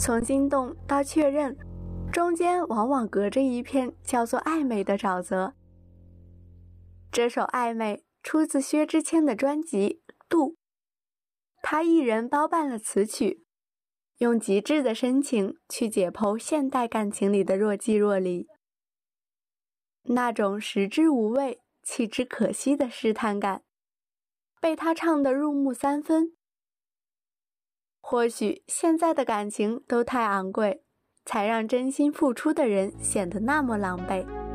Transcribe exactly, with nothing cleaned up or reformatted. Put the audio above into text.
从心动到确认，中间往往隔着一片叫做暧昧的沼泽。这首《暧昧》出自薛之谦的专辑《度》，他一人包办了词曲，用极致的深情去解剖现代感情里的若即若离，那种食之无味弃之可惜的试探感，被他唱得入木三分。或许现在的感情都太昂贵，才让真心付出的人显得那么狼狈。